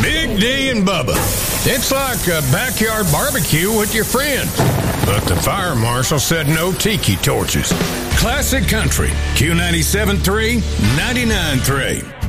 Big D and Bubba. It's like a backyard barbecue with your friends. But the fire marshal said no tiki torches. Classic Country, Q97.3, 99.3.